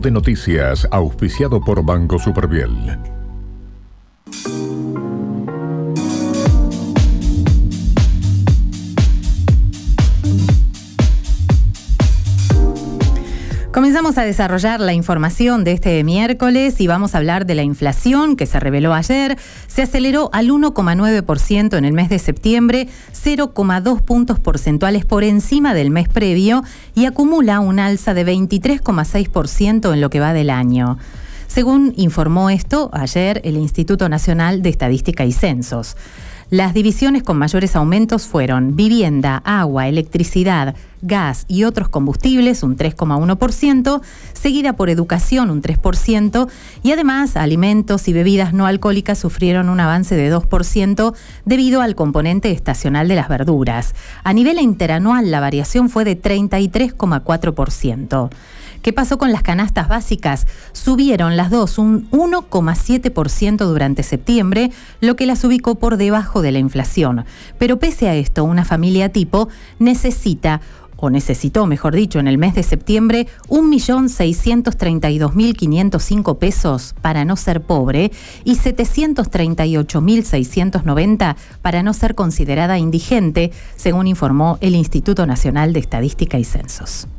de noticias, auspiciado por Banco Superviel. Comenzamos a desarrollar la información de este miércoles y vamos a hablar de la inflación que se reveló ayer. Se aceleró al 1,9% en el mes de septiembre, 0,2 puntos porcentuales por encima del mes previo y acumula un alza de 23,6% en lo que va del año. Según informó esto ayer el Instituto Nacional de Estadística y Censos. Las divisiones con mayores aumentos fueron vivienda, agua, electricidad, gas y otros combustibles, un 3,1%, seguida por educación, un 3%, y además alimentos y bebidas no alcohólicas sufrieron un avance de 2% debido al componente estacional de las verduras. A nivel interanual, la variación fue de 33,4%. ¿Qué pasó con las canastas básicas? Subieron las dos un 1,7% durante septiembre, lo que las ubicó por debajo de la inflación. Pero pese a esto, una familia tipo necesitó, mejor dicho, en el mes de septiembre, 1.632.505 pesos para no ser pobre y 738.690 para no ser considerada indigente, según informó el Instituto Nacional de Estadística y Censos.